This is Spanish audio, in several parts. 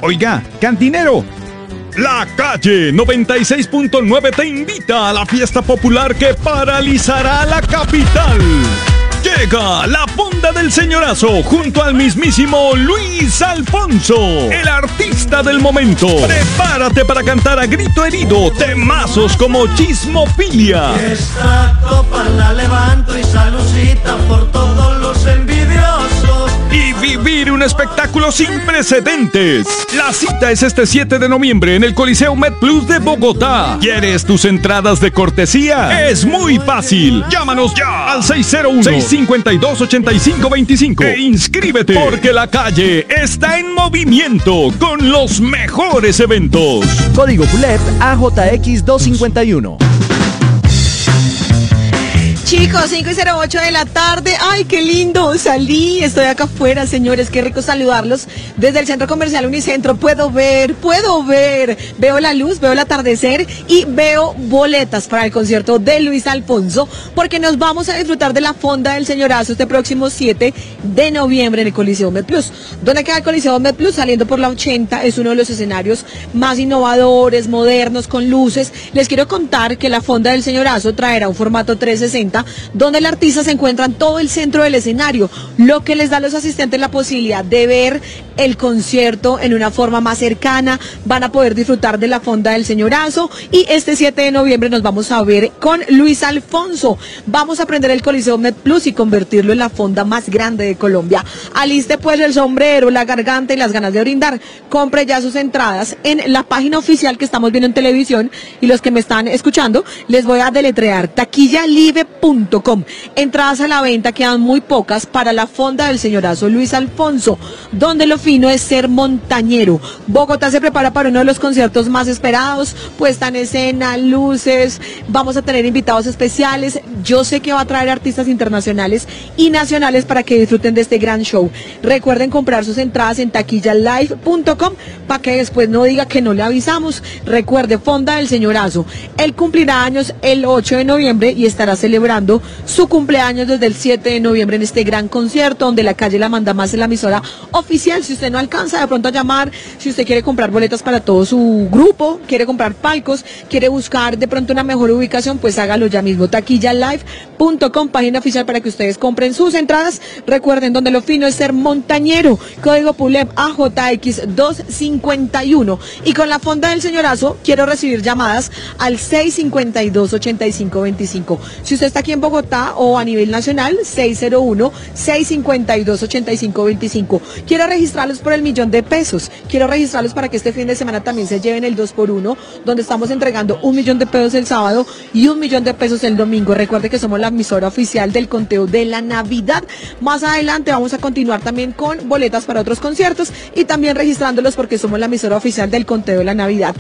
Oiga, cantinero. La Calle 96.9 te invita a la fiesta popular que paralizará la capital. Llega la Fonda del Señorazo junto al mismísimo Luis Alfonso, el artista del momento. Prepárate para cantar a grito herido temazos como Chismofilia. Esta copa la levanto y salucita por todos los envidiosos. Y vivir un espectáculo sin precedentes. La cita es este 7 de noviembre en el Coliseo MedPlus de Bogotá. ¿Quieres tus entradas de cortesía? Es muy fácil. Llámanos ya al 601-652-8525 e inscríbete, porque La Calle está en movimiento con los mejores eventos. Código PULEP AJX251. Chicos, 5:08 de la tarde. ¡Ay, qué lindo! Salí, estoy acá afuera, señores. Qué rico saludarlos desde el Centro Comercial Unicentro. Puedo ver. Veo la luz, veo el atardecer y veo boletas para el concierto de Luis Alfonso, porque nos vamos a disfrutar de la Fonda del Señorazo este próximo 7 de noviembre en el Coliseo MedPlus. ¿Dónde queda el Coliseo MedPlus? Saliendo por la 80. Es uno de los escenarios más innovadores, modernos, con luces. Les quiero contar que la Fonda del Señorazo traerá un formato 360, donde el artista se encuentra en todo el centro del escenario, lo que les da a los asistentes la posibilidad de ver el concierto en una forma más cercana. Van a poder disfrutar de la Fonda del Señorazo y este 7 de noviembre nos vamos a ver con Luis Alfonso. Vamos a prender el Coliseo MedPlus y convertirlo en la fonda más grande de Colombia. Aliste pues el sombrero, la garganta y las ganas de brindar. Compre ya sus entradas en la página oficial que estamos viendo en televisión, y los que me están escuchando les voy a deletrear: taquillalive.com. Entradas a la venta, quedan muy pocas para la Fonda del Señorazo Luis Alfonso, donde lo fino es ser montañero. Bogotá se prepara para uno de los conciertos más esperados, puesta en escena, luces, vamos a tener invitados especiales. Yo sé que va a traer artistas internacionales y nacionales para que disfruten de este gran show. Recuerden comprar sus entradas en taquillalive.com para que después no diga que no le avisamos. Recuerde, Fonda del Señorazo, él cumplirá años el 8 de noviembre y estará celebrando su cumpleaños desde el 7 de noviembre en este gran concierto, donde La Calle la manda más en la emisora oficial. Si usted no alcanza de pronto a llamar, si usted quiere comprar boletas para todo su grupo, quiere comprar palcos, quiere buscar de pronto una mejor ubicación, pues hágalo ya mismo. taquillalive.com, página oficial para que ustedes compren sus entradas. Recuerden, donde lo fino es ser montañero. Código PULEP AJX251. Y con la Fonda del Señorazo quiero recibir llamadas al 652-8525. Si usted está aquí en Bogotá o a nivel nacional, 601-652-8525. Quiero registrarlos por el $1.000.000. Quiero registrarlos para que este fin de semana también se lleven el 2x1, donde estamos entregando $1.000.000 el sábado y $1.000.000 el domingo. Recuerde que somos la emisora oficial del conteo de la Navidad. Más adelante vamos a continuar también con boletas para otros conciertos y también registrándolos, porque somos la emisora oficial del conteo de la Navidad.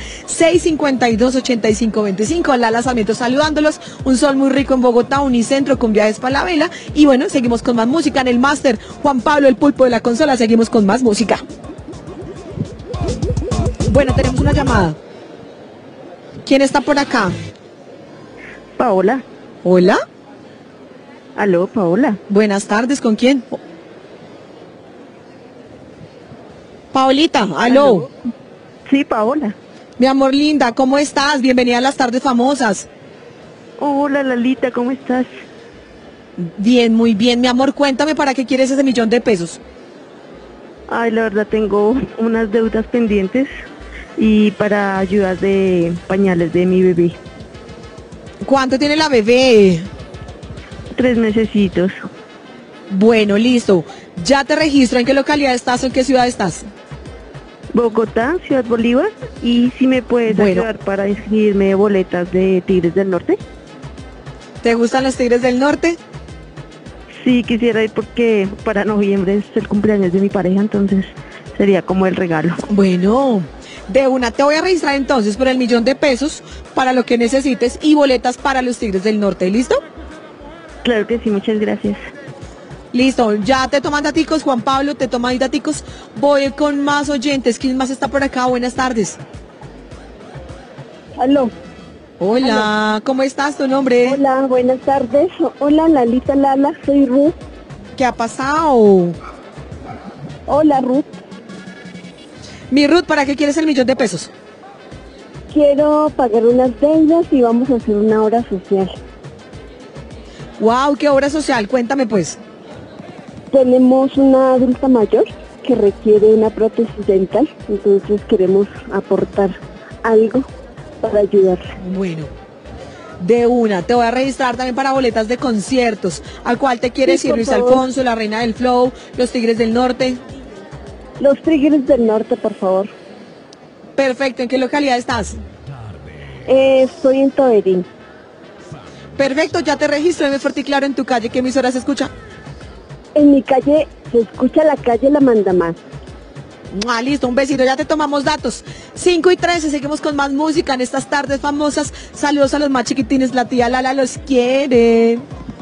652-8525. Lala Sarmiento saludándolos. Un sol muy rico en Bogotá, Unicentro con viajes para la vela. Y bueno, seguimos con más música en el máster. Juan Pablo, el pulpo de la consola. Seguimos con más música. Bueno, tenemos una llamada. ¿Quién está por acá? Paola. Hola. Aló, Paola. Buenas tardes, ¿con quién? Paolita, aló. Sí, Paola. Mi amor linda, ¿cómo estás? Bienvenida a las tardes famosas. Hola, Lalita, ¿cómo estás? Bien, muy bien. Mi amor, cuéntame, ¿para qué quieres ese $1.000.000? Ay, la verdad tengo unas deudas pendientes y para ayudas de pañales de mi bebé. ¿Cuánto tiene la bebé? 3 mesecitos. Bueno, listo. Ya te registro. ¿En qué localidad estás o en qué ciudad estás? Bogotá, Ciudad Bolívar. Y si me puedes ayudar para inscribirme boletas de Tigres del Norte. ¿Te gustan los Tigres del Norte? Sí, quisiera ir porque para noviembre es el cumpleaños de mi pareja, entonces sería como el regalo. Bueno, de una, te voy a registrar entonces por el $1.000.000 para lo que necesites y boletas para los Tigres del Norte. ¿Listo? Claro que sí, muchas gracias. Listo, ya te toman daticos, Juan Pablo, te toman daticos. Voy con más oyentes. ¿Quién más está por acá? Buenas tardes. Aló. Hola, aló. ¿Cómo estás? ¿Tu nombre? Hola, buenas tardes. Hola, Lalita Lala, soy Ruth. ¿Qué ha pasado? Hola, Ruth. Mi Ruth, ¿para qué quieres el $1.000.000? Quiero pagar unas deudas y vamos a hacer una obra social. Wow, ¿qué obra social? Cuéntame pues. Tenemos una adulta mayor que requiere una prótesis dental, entonces queremos aportar algo para ayudarle. Bueno, de una, te voy a registrar también para boletas de conciertos. ¿Al cual te quieres Sí, ir? por Luis favor. Alfonso, La Reina del Flow, Los Tigres del Norte. Los Tigres del Norte, por favor. Perfecto, ¿en qué localidad estás? Estoy en Toberín. Perfecto, ya te registro, dime fuerte y claro en tu calle. ¿Qué emisora se escucha? En mi calle se escucha la calle La Mandamás. Ah, listo, un besito, ya te tomamos datos. 5:13, seguimos con más música en estas tardes famosas. Saludos a los más chiquitines, la tía Lala los quiere.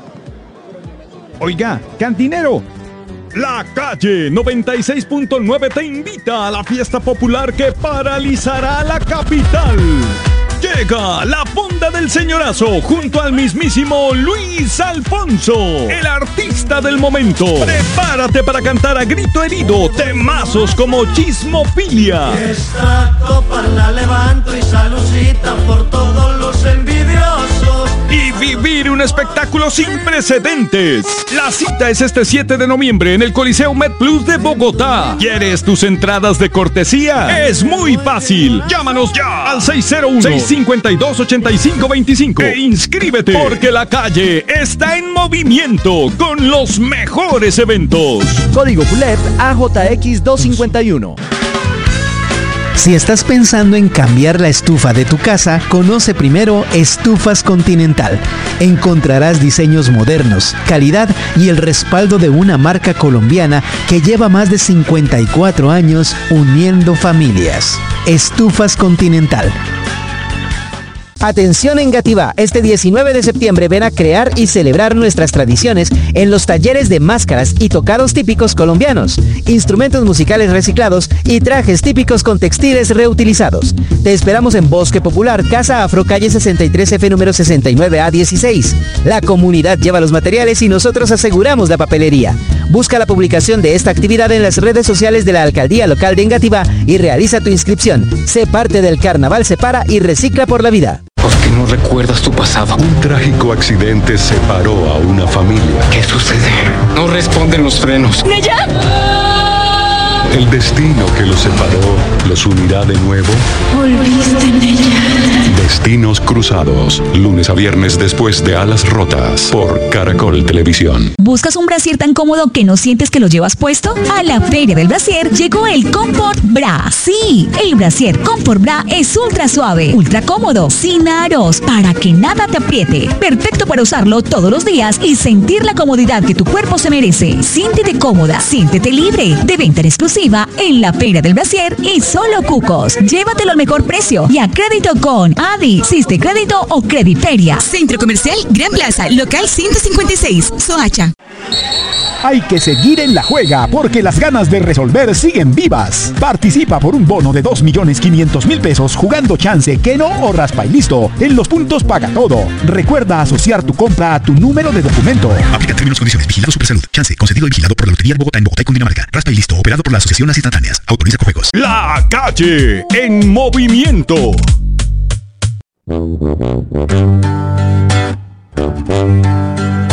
Oiga, cantinero. La Calle 96.9 te invita a la fiesta popular que paralizará la capital. Llega la Fonda del Señorazo junto al mismísimo Luis Alfonso, el artista del momento. Prepárate para cantar a grito herido temazos como Chismofilia. Esta copa la levanto y saludcita por todos los envidiosos. Y vivir un espectáculo sin precedentes. La cita es este 7 de noviembre en el Coliseo MedPlus de Bogotá. ¿Quieres tus entradas de cortesía? Es muy fácil. Llámanos ya al 601-652-8525 e inscríbete, porque la calle está en movimiento con los mejores eventos. Código PULEP AJX 251. Si estás pensando en cambiar la estufa de tu casa, conoce primero Estufas Continental. Encontrarás diseños modernos, calidad y el respaldo de una marca colombiana que lleva más de 54 años uniendo familias. Estufas Continental. Atención Engativá, este 19 de septiembre ven a crear y celebrar nuestras tradiciones en los talleres de máscaras y tocados típicos colombianos, instrumentos musicales reciclados y trajes típicos con textiles reutilizados. Te esperamos en Bosque Popular, Casa Afro, calle 63F número 69A16. La comunidad lleva los materiales y nosotros aseguramos la papelería. Busca la publicación de esta actividad en las redes sociales de la Alcaldía Local de Engativá y realiza tu inscripción. Sé parte del Carnaval Separa y recicla por la vida. ¿Por qué no recuerdas tu pasado? Un trágico accidente separó a una familia. ¿Qué sucede? No responden los frenos. El destino que los separó los unirá de nuevo. Volviste en ella. Destinos cruzados, lunes a viernes después de Alas Rotas, por Caracol Televisión. ¿Buscas un brasier tan cómodo que no sientes que lo llevas puesto? A la Feria del Brasier llegó el Comfort Bra. Sí, el brasier Comfort Bra es ultra suave, ultra cómodo, sin aros, para que nada te apriete. Perfecto para usarlo todos los días y sentir la comodidad que tu cuerpo se merece. Siéntete cómoda, siéntete libre. De venta en exclusiva en la Feria del Brasier y solo Cucos. Llévatelo al mejor precio y a crédito con Adi, Siste Crédito o Crediferia. Centro Comercial Gran Plaza, local 156, Soacha. Hay que seguir en la juega porque las ganas de resolver siguen vivas. Participa por un bono de 2.500.000 pesos jugando Chance, Keno o Raspa y Listo. En Los Puntos Paga Todo. Recuerda asociar tu compra a tu número de documento. Aplica términos y condiciones. Vigilado Supersalud. Chance, concedido y vigilado por la Lotería de Bogotá en Bogotá y Cundinamarca. Raspa y Listo, operado por la Asociación Las Instantáneas. Autoriza con juegos. La Calle en movimiento.